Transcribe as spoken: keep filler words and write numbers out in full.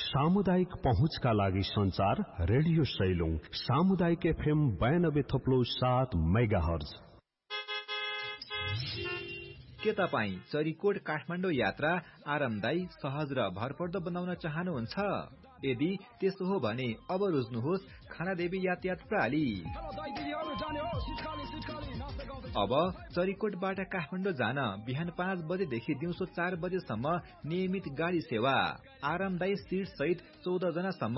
सामुदायिक पहुँचका लागि संचार रेडियो सैलुङ सामुदायिक एफएम बयानब्बे थप्लो सात मेगाहर्ज। के तपाई चरीकोट काठमाडौँ यात्रा आरामदायी, सहज र भरपर्दो बनाउन चाहनुहुन्छ? यदि त्यसो हो भने अब रोज्नुहोस् खानादेवी यातायात प्रणाली। अब चरीकोटबाट काठमाडौँ जान बिहान पाँच बजेदेखि दिउँसो चार बजेसम्म नियमित गाडी सेवा, आरामदायी सीट सहित चौध जनासम्म